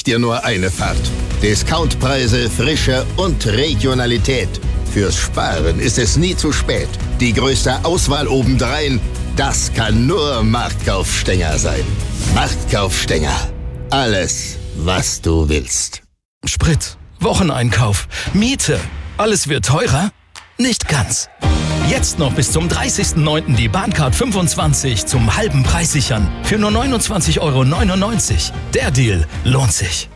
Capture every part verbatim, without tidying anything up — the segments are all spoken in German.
dir nur eine Fahrt. Discountpreise, Frische und Regionalität. Fürs Sparen ist es nie zu spät. Die größte Auswahl obendrein, das kann nur Marktkauf Stenger sein. Marktkauf Stenger. Alles, was du willst. Sprit, Wocheneinkauf, Miete. Alles wird teurer? Nicht ganz. Jetzt noch bis zum dreißigsten neunten die Bahncard fünfundzwanzig zum halben Preis sichern. Für nur neunundzwanzig Euro neunundneunzig. Der Deal lohnt sich.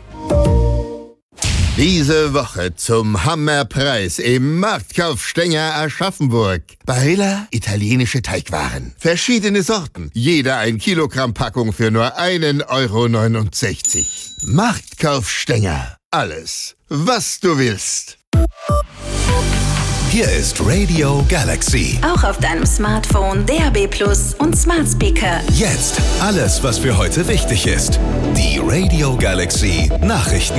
Diese Woche zum Hammerpreis im Marktkauf Stenger Aschaffenburg. Barilla italienische Teigwaren. Verschiedene Sorten. Jeder ein Kilogramm Packung für nur einen Euro neunundsechzig. Marktkauf Stenger. Alles, was du willst. Hier ist Radio Galaxy. Auch auf deinem Smartphone, D A B Plus und Smart Speaker. Jetzt alles, was für heute wichtig ist. Die Radio Galaxy Nachrichten.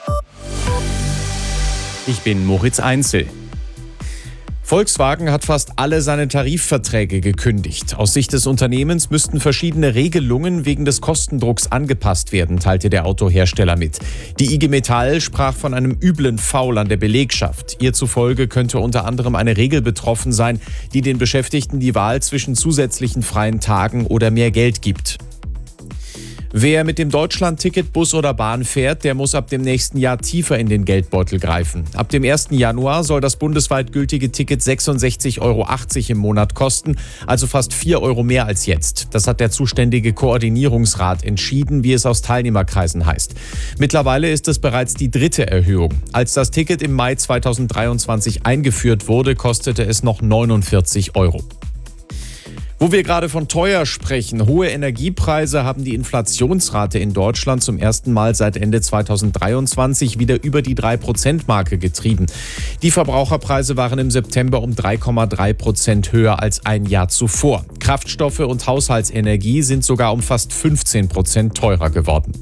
Ich bin Moritz Einzel. Volkswagen hat fast alle seine Tarifverträge gekündigt. Aus Sicht des Unternehmens müssten verschiedene Regelungen wegen des Kostendrucks angepasst werden, teilte der Autohersteller mit. Die I G Metall sprach von einem üblen Foul an der Belegschaft. Ihr zufolge könnte unter anderem eine Regel betroffen sein, die den Beschäftigten die Wahl zwischen zusätzlichen freien Tagen oder mehr Geld gibt. Wer mit dem Deutschland-Ticket Bus oder Bahn fährt, der muss ab dem nächsten Jahr tiefer in den Geldbeutel greifen. Ab dem ersten Januar soll das bundesweit gültige Ticket sechsundsechzig Euro achtzig im Monat kosten, also fast vier Euro mehr als jetzt. Das hat der zuständige Koordinierungsrat entschieden, wie es aus Teilnehmerkreisen heißt. Mittlerweile ist es bereits die dritte Erhöhung. Als das Ticket im Mai zweitausenddreiundzwanzig eingeführt wurde, kostete es noch neunundvierzig Euro. Wo wir gerade von teuer sprechen, hohe Energiepreise haben die Inflationsrate in Deutschland zum ersten Mal seit Ende zweitausenddreiundzwanzig wieder über die drei Prozent Marke getrieben. Die Verbraucherpreise waren im September um drei Komma drei Prozent höher als ein Jahr zuvor. Kraftstoffe und Haushaltsenergie sind sogar um fast fünfzehn Prozent teurer geworden.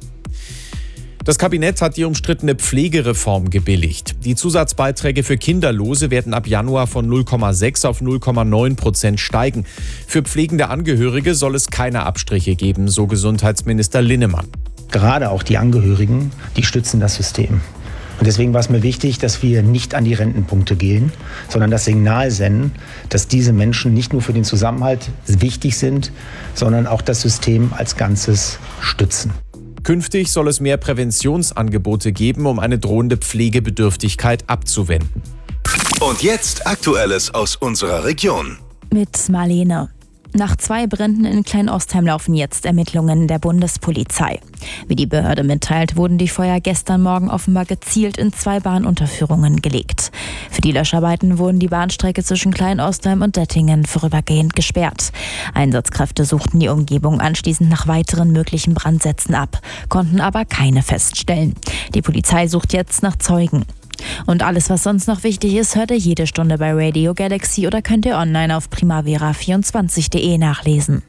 Das Kabinett hat die umstrittene Pflegereform gebilligt. Die Zusatzbeiträge für Kinderlose werden ab Januar von null Komma sechs auf null Komma neun Prozent steigen. Für pflegende Angehörige soll es keine Abstriche geben, so Gesundheitsminister Linnemann. Gerade auch die Angehörigen, die stützen das System. Und deswegen war es mir wichtig, dass wir nicht an die Rentenpunkte gehen, sondern das Signal senden, dass diese Menschen nicht nur für den Zusammenhalt wichtig sind, sondern auch das System als Ganzes stützen. Künftig soll es mehr Präventionsangebote geben, um eine drohende Pflegebedürftigkeit abzuwenden. Und jetzt Aktuelles aus unserer Region. Mit Marlene. Nach zwei Bränden in Kleinostheim laufen jetzt Ermittlungen der Bundespolizei. Wie die Behörde mitteilt, wurden die Feuer gestern Morgen offenbar gezielt in zwei Bahnunterführungen gelegt. Für die Löscharbeiten wurden die Bahnstrecke zwischen Kleinostheim und Dettingen vorübergehend gesperrt. Einsatzkräfte suchten die Umgebung anschließend nach weiteren möglichen Brandsätzen ab, konnten aber keine feststellen. Die Polizei sucht jetzt nach Zeugen. Und alles, was sonst noch wichtig ist, hört ihr jede Stunde bei Radio Galaxy oder könnt ihr online auf primavera vierundzwanzig punkt de nachlesen.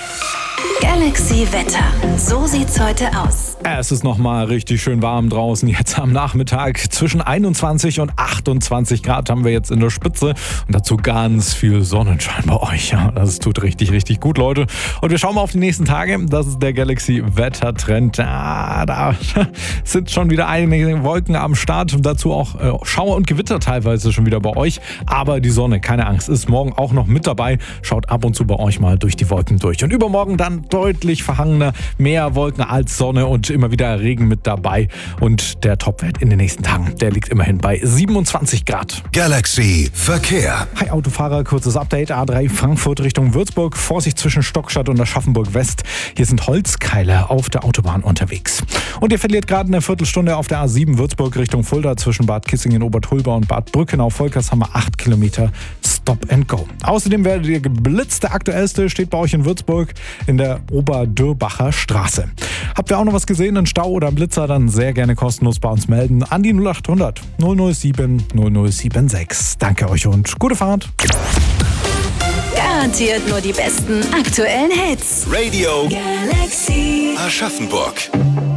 Galaxy Wetter. So sieht's heute aus. Es ist nochmal richtig schön warm draußen. Jetzt am Nachmittag zwischen einundzwanzig und achtundzwanzig Grad haben wir jetzt in der Spitze. Und dazu ganz viel Sonnenschein bei euch. Ja, das tut richtig, richtig gut, Leute. Und wir schauen mal auf die nächsten Tage. Das ist der Galaxy Wettertrend. Ah, da sind schon wieder einige Wolken am Start. Und dazu auch äh, Schauer und Gewitter teilweise schon wieder bei euch. Aber die Sonne, keine Angst, ist morgen auch noch mit dabei. Schaut ab und zu bei euch mal durch die Wolken durch. Und übermorgen dann deutlich verhangener, mehr Wolken als Sonne und immer wieder Regen mit dabei. Und der Topwert in den nächsten Tagen, der liegt immerhin bei siebenundzwanzig Grad. Galaxy Verkehr. Hi Autofahrer, kurzes Update. A drei Frankfurt Richtung Würzburg. Vorsicht zwischen Stockstadt und Aschaffenburg West. Hier sind Holzkeile auf der Autobahn unterwegs. Und ihr verliert gerade eine Viertelstunde auf der A sieben Würzburg Richtung Fulda zwischen Bad Kissingen, Obertulba und Bad Brückenau-Volkershammer. acht Kilometer Stop and Go. Außerdem werdet ihr geblitzt. Der aktuellste steht bei euch in Würzburg in der Oberdürbacher Straße. Habt ihr auch noch was gesehen, einen Stau oder einen Blitzer, dann sehr gerne kostenlos bei uns melden an die null acht hundert null null sieben null null sieben sechs. Danke euch und gute Fahrt. Garantiert nur die besten aktuellen Hits. Radio Galaxy Aschaffenburg.